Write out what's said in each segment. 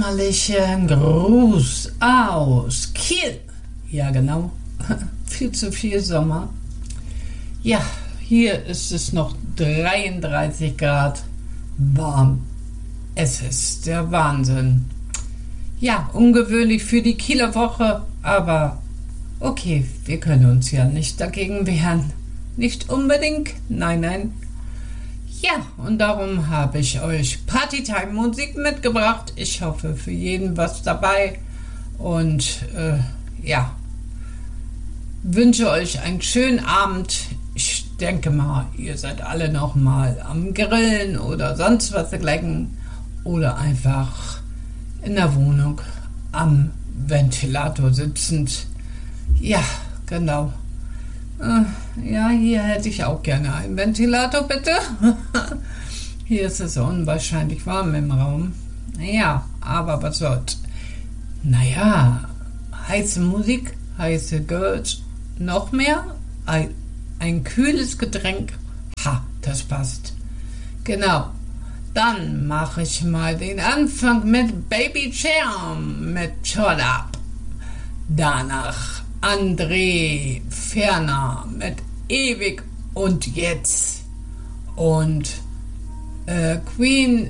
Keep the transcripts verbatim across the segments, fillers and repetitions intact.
sommerlichen Gruß aus Kiel. Ja, genau. Viel zu viel Sommer. Ja, hier ist es noch dreiunddreißig Grad warm. Es ist der Wahnsinn. Ja, ungewöhnlich für die Kieler Woche, aber okay, wir können uns ja nicht dagegen wehren. Nicht unbedingt, nein, nein. Ja, und darum habe ich euch Partytime-Musik mitgebracht. Ich hoffe, für jeden was dabei. Und äh, ja, wünsche euch einen schönen Abend. Ich denke mal, ihr seid alle noch mal am Grillen oder sonst was dergleichen. Oder einfach in der Wohnung am Ventilator sitzend. Ja, genau. Ja, hier hätte ich auch gerne einen Ventilator, bitte. Hier ist es unwahrscheinlich warm im Raum. Ja, aber was soll's. Naja, heiße Musik, heiße Girls, noch mehr, ein, ein kühles Getränk. Ha, das passt. Genau. Dann mache ich mal den Anfang mit Baby Charm mit Shut Up. Danach André Ferner mit Ewig und Jetzt und äh, Queen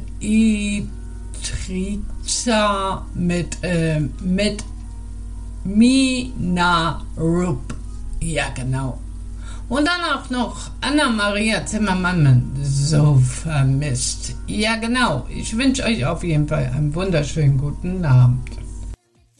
Itriza mit, äh, mit Mina Rupp. Ja, genau. Und dann auch noch Anna-Maria Zimmermann, so vermisst. Ja, genau. Ich wünsche euch auf jeden Fall einen wunderschönen guten Abend.